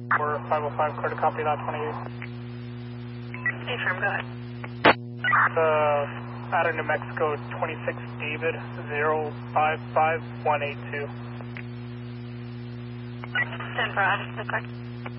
We're 505, clear to copy dot 28. Hey, firm, go ahead. Out of New Mexico, 26 David, 055182. 10 for Odyssey, correct?